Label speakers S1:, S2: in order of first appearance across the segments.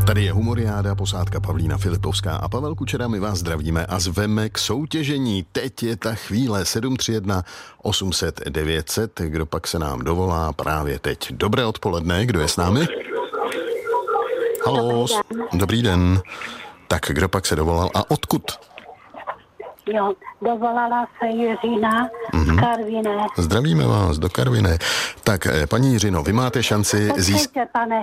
S1: Tady je Humoriáda, posádka Pavlína Filipovská a Pavel Kučera, my vás zdravíme a zveme k soutěžení. Teď je ta chvíle 731 800 900, kdo pak se nám dovolá právě teď. Dobré odpoledne, kdo je s námi? Haló, dobrý den. Tak kdo pak se dovolal a odkud?
S2: Jo, dovolala se Jiřina z Karviné.
S1: Zdravíme vás do Karviné. Tak, paní Jiřino, vy máte šanci
S2: Počkejte, pane,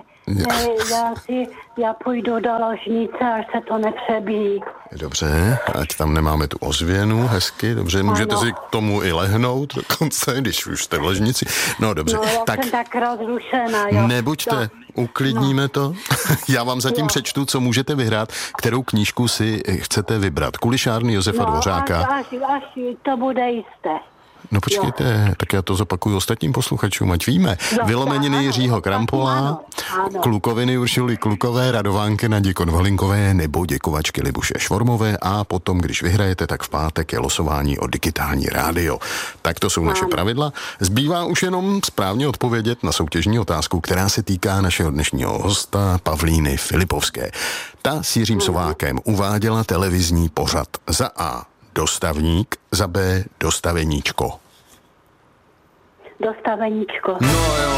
S2: já půjdu do ložnice, až se to nepřebíjí.
S1: Dobře, ať tam nemáme tu ozvěnu, hezky, dobře, můžete si k tomu i lehnout dokonce, když už jste v ložnici. No dobře,
S2: no, já jsem tak rozrušená, jo.
S1: Nebuďte, uklidníme to. Já vám zatím přečtu, co můžete vyhrát, kterou knížku si chcete vybrat. Kulišárny Josefa Dvořáka.
S2: Až to bude jisté.
S1: No počkejte, tak já to zopakuju ostatním posluchačům, ať víme. Vylomeniny Jiřího Krampola, Klukoviny Uršuly Klukové, Radovánky Nadě Konvalinkové nebo Děkovačky Libuše Švormové a potom, když vyhrajete, tak v pátek je losování o digitální rádio. Tak to jsou naše pravidla. Zbývá už jenom správně odpovědět na soutěžní otázku, která se týká našeho dnešního hosta Pavlíny Filipovské. Ta s Jiřím Sovákem uváděla televizní pořad za A. Dostavník, za B. Dostaveníčko.
S2: Dostaveníčko.
S1: No jo.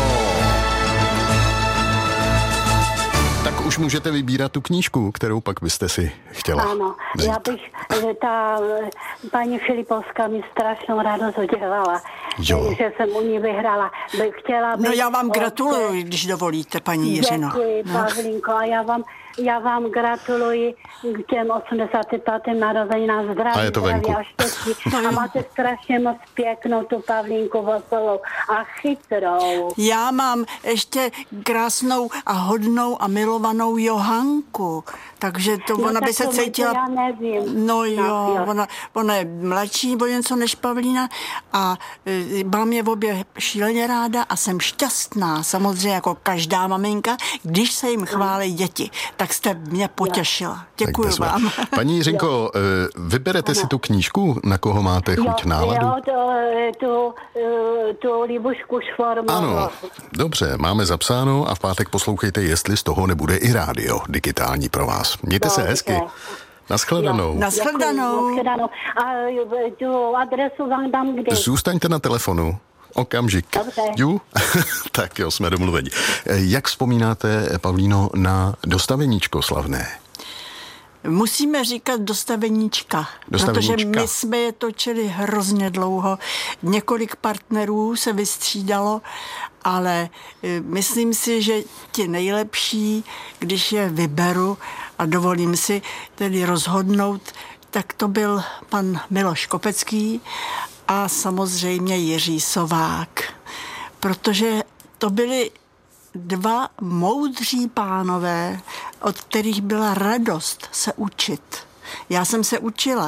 S1: Tak už můžete vybírat tu knížku, kterou pak byste si chtěla.
S2: Ano,
S1: vzít.
S2: já bych, ta paní Filipovská mi strašnou radost udělala, že jsem u ní vyhrála.
S3: No já vám gratuluji, když dovolíte, paní Jiřino.
S2: Děkuji, Pavlínko, a já vám gratuluji k těm 85. narozeninám, zdraví,
S1: a je to venku.
S2: A štěstí. A máte strašně moc pěknou tu Pavlínku veselou a chytrou.
S3: Já mám ještě krásnou a hodnou a milovanou Johanku, takže to ona by se cítila...
S2: Já nevím.
S3: No jo. Ona je mladší o něco než Pavlína a mám je obě šíleně ráda a jsem šťastná, samozřejmě jako každá maminka, když se jim chválí děti. Tak jste mě potěšila. Děkuji vám.
S1: Paní Jiřinko, vyberete si tu knížku, na koho máte chuť náladu?
S2: Jo, tu Libušku Švormovou.
S1: Ano, dobře, máme zapsáno a v pátek poslouchejte, jestli z toho nebude i rádio digitální pro vás. Mějte se hezky. Naschledanou.
S3: Naschledanou.
S2: A tu adresu vám dám kde?
S1: Zůstaňte na telefonu. Okamžik.
S2: Dobře.
S1: Tak jo, jsme domluveni. Jak vzpomínáte, Pavlíno, na dostaveníčko slavné?
S3: Musíme říkat dostaveníčka, protože my jsme je točili hrozně dlouho. Několik partnerů se vystřídalo, ale myslím si, že ti nejlepší, když je vyberu a dovolím si tedy rozhodnout, tak to byl pan Miloš Kopecký a samozřejmě Jiří Sovák, protože to byli dva moudří pánové, od kterých byla radost se učit. Já jsem se učila.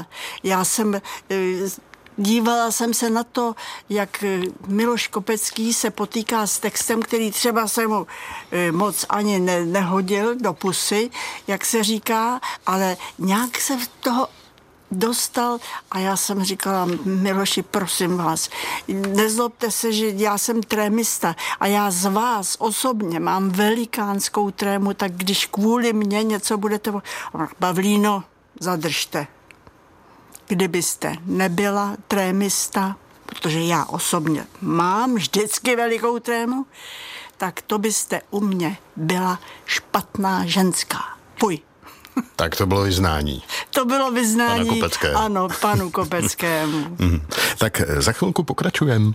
S3: Dívala jsem se na to, jak Miloš Kopecký se potýká s textem, který třeba se mu moc ani nehodil do pusy, jak se říká, ale nějak se v toho dostal a já jsem říkala, Miloši, prosím vás, nezlobte se, že já jsem trémista a já z vás osobně mám velikánskou trému, tak když kvůli mně něco budete... Pavlíno, zadržte. Kdybyste nebyla trémista, protože já osobně mám vždycky velikou trému, tak to byste u mě byla špatná ženská. Fuj.
S1: Tak to bylo vyznání.
S3: To bylo vyznání,
S1: pana Kopeckého.
S3: Ano, panu Kopeckému.
S1: Tak za chvilku pokračujeme.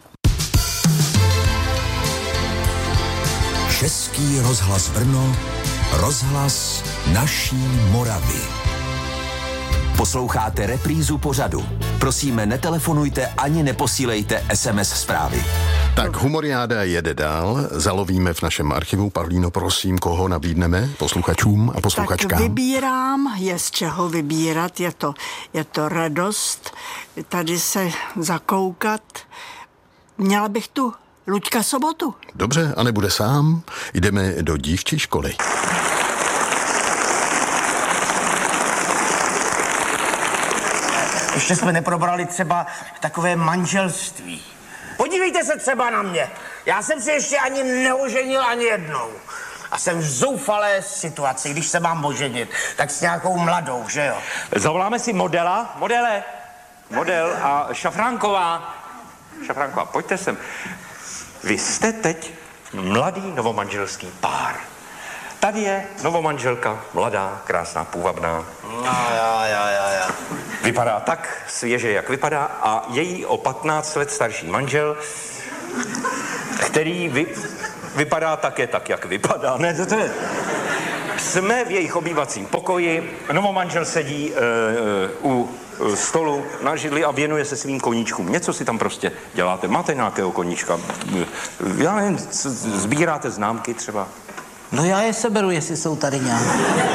S4: Český rozhlas Brno, rozhlas naší Moravy. Posloucháte reprízu pořadu. Prosíme, netelefonujte ani neposílejte SMS zprávy.
S1: Tak Humoriáda jede dál, zalovíme v našem archivu. Pavlíno, prosím, koho nabídneme posluchačům a posluchačkám?
S3: Tak vybírám, je z čeho vybírat, je to radost, tady se zakoukat. Měla bych tu Luďka Sobotu.
S1: Dobře, a nebude sám, jdeme do dívčí školy.
S5: Ještě jsme neprobrali třeba takové manželství. Podívejte se třeba na mě. Já jsem se ještě ani neoženil ani jednou. A jsem v zoufalé situaci, když se mám oženit, tak s nějakou mladou, že jo?
S6: Zavoláme si modela. Model a Šafránková, pojďte sem. Vy jste teď mladý novomanželský pár. Tady je novomanželka, mladá, krásná, půvabná.
S5: Já.
S6: Vypadá tak svěže, jak vypadá, a její o 15 let starší manžel, který vypadá také tak, jak vypadá. Ne, to je... Jsme v jejich obývacím pokoji, novomanžel sedí u stolu na židli a věnuje se svým koníčkům. Něco si tam prostě děláte. Máte nějakého koníčka? Já nevím, sbíráte známky třeba?
S7: No já je seberu, jestli jsou tady nějaké.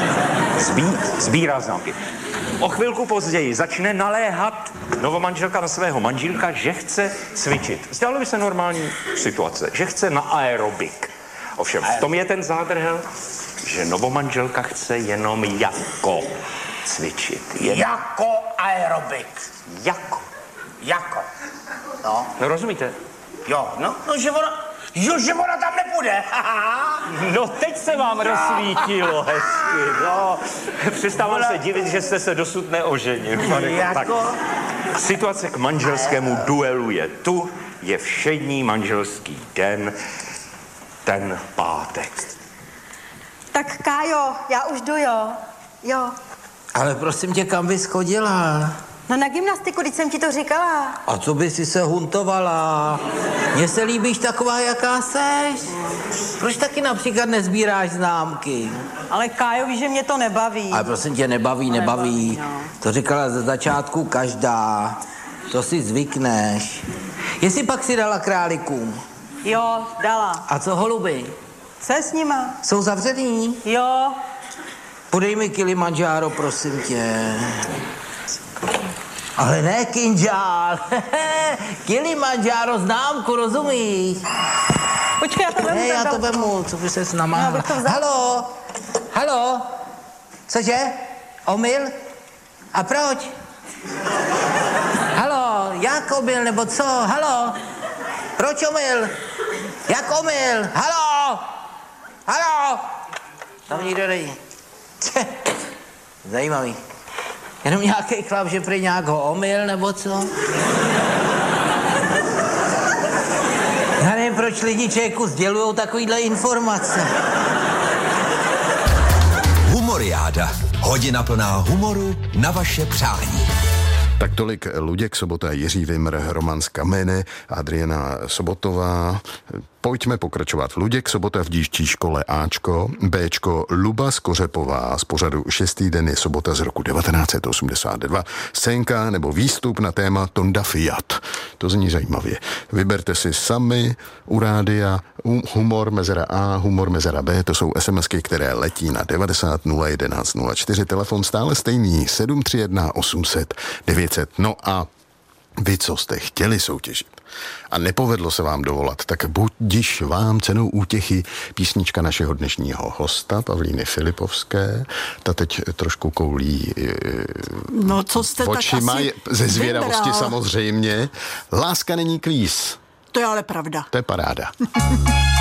S6: Sbírá známky. O chvilku později začne naléhat novomanželka na svého manželka, že chce cvičit. Zdálo by se normální situace, že chce na aerobik. Ovšem, v tom je ten zádrhel, že novomanželka chce jenom jako cvičit.
S5: Jako aerobik. Jako. No.
S6: No, rozumíte?
S5: Jo, no, že ona tam nepůjde.
S6: No, teď se vám rozsvítilo hezky, no. Přestávám se divit, že jste se dosud neoženil. Tak, situace k manželskému duelu je tu, je všední manželský den, ten pátek.
S8: Tak Kájo, já už jdu, jo.
S7: Ale prosím tě, kam bys chodila?
S8: No na gymnastiku, teď jsem ti to říkala.
S7: A co by si se huntovala? Mně se líbíš taková, jaká seš. Proč taky například nezbíráš známky?
S8: Ale Kájo, víš, že mě to nebaví.
S7: Ale prosím tě, nebaví.
S8: No.
S7: To říkala ze začátku každá. To si zvykneš. Jestli pak si dala králíkům?
S8: Jo, dala.
S7: A co holuby?
S8: Co je s nima?
S7: Jsou zavřený?
S8: Jo.
S7: Podej mi Kilimanjaro, prosím tě. Ale ne kinžál. Kilimanjaro známku, rozumíš?
S8: Počkej, já to vemu.
S7: Ne, já to vemu, co by ses namáhla. Halo? Cože? Omyl? A proč? Halo, jak omyl, nebo co? Halo? Proč omyl? Jak omyl? Halo? Tam nikdo není. Zajímavý. Jenom nějaký chlap, že prý nějak ho omyl, nebo co? Já nevím, proč lidi člověku sdělujou takovýhle informace.
S4: Humoriáda. Hodina plná humoru na vaše přání.
S1: Tak tolik Luděk Sobota, Jiří Vimr, Roman z Kamene, Adriana Sobotová. Pojďme pokračovat. Luděk Sobota v dívčí škole Ačko, Bčko Luba Skořepová z pořadu 6. den je sobota z roku 1982. Scénka nebo výstup na téma Tonda Fiat. To zní zajímavě. Vyberte si sami u rádia humor mezera A, humor mezera B. To jsou SMSky, které letí na 90 011 04. Telefon stále stejný 731 800 900. No a vy, co jste chtěli soutěžit a nepovedlo se vám dovolat, tak budiž vám cenou útěchy písnička našeho dnešního hosta, Pavlíny Filipovské. Ta teď trošku koulí
S3: no, co jste
S1: očima,
S3: tak asi
S1: ze zvědavosti
S3: vybral.
S1: samozřejmě. Láska není kvíz.
S3: To je ale pravda.
S1: To je paráda.